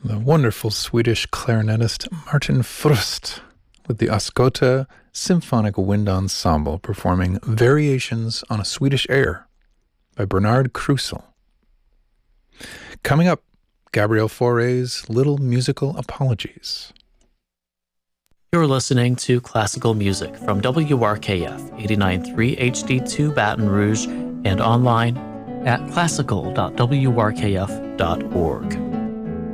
the wonderful Swedish clarinetist Martin Frust with the Ascota Symphonic Wind Ensemble performing Variations on a Swedish Air by Bernard Krusel. Coming up, Gabrielle Fauré's Little Musical Apologies. You're listening to classical music from WRKF 89.3 HD2 Baton Rouge and online at classical.wrkf.org.